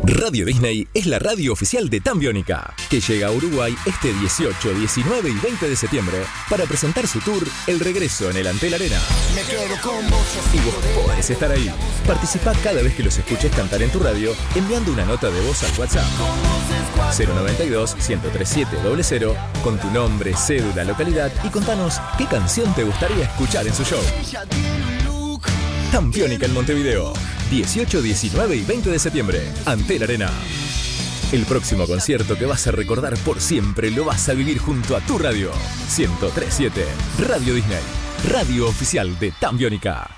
Radio Disney es la radio oficial de Tambiónica, que llega a Uruguay este 18, 19 y 20 de septiembre para presentar su tour El Regreso en el Antel Arena. Me quedo con vos, Y vos podés estar ahí. Participá cada vez que los escuches cantar en tu radio enviando una nota de voz al WhatsApp 092-103700 con tu nombre, cédula, localidad y contanos qué canción te gustaría escuchar en su show. Tambiónica en Montevideo, 18, 19 y 20 de septiembre, Antel Arena. El próximo concierto que vas a recordar por siempre lo vas a vivir junto a tu radio. 103.7 Radio Disney, radio oficial de Tambiónica.